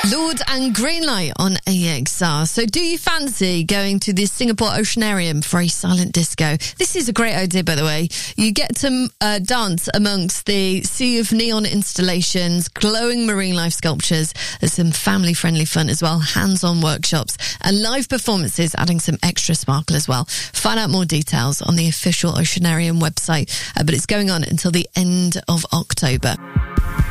Lord and Greenlight on AXR. So do you fancy going to the Singapore Oceanarium for a silent disco? This is a great idea, by the way. You get to dance amongst the sea of neon installations, glowing marine life sculptures. There's some family-friendly fun as well, hands-on workshops, and live performances adding some extra sparkle as well. Find out more details on the official Oceanarium website, but it's going on until the end of October.